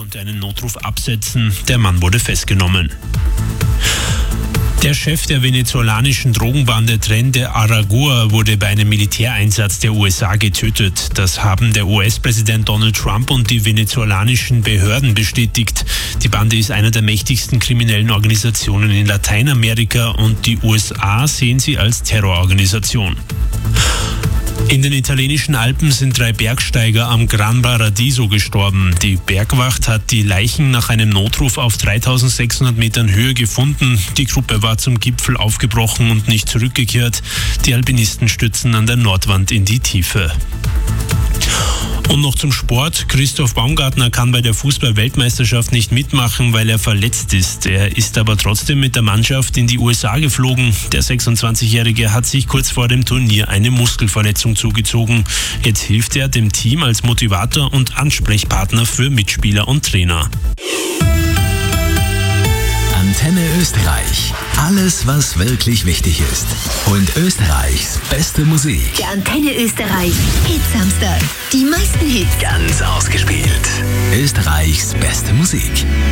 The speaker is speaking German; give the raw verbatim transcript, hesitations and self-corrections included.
konnte einen Notruf absetzen. Der Mann wurde festgenommen. Der Chef der venezolanischen Drogenbande Tren de Aragua wurde bei einem Militäreinsatz der U S A getötet. Das haben der U S-Präsident Donald Trump und die venezolanischen Behörden bestätigt. Die Bande ist eine der mächtigsten kriminellen Organisationen in Lateinamerika und die U S A sehen sie als Terrororganisation. In den italienischen Alpen sind drei Bergsteiger am Gran Paradiso gestorben. Die Bergwacht hat die Leichen nach einem Notruf auf dreitausendsechshundert Metern Höhe gefunden. Die Gruppe war zum Gipfel aufgebrochen und nicht zurückgekehrt. Die Alpinisten stürzen an der Nordwand in die Tiefe. Und noch zum Sport. Christoph Baumgartner kann bei der Fußball-Weltmeisterschaft nicht mitmachen, weil er verletzt ist. Er ist aber trotzdem mit der Mannschaft in die U S A geflogen. Der sechsundzwanzigjährige hat sich kurz vor dem Turnier eine Muskelverletzung zugezogen. Jetzt hilft er dem Team als Motivator und Ansprechpartner für Mitspieler und Trainer. Antenne Österreich. Alles, was wirklich wichtig ist. Und Österreichs beste Musik. Der Antenne Österreich Hit Samstag. Die meisten Hits. Ganz ausgespielt. Österreichs beste Musik.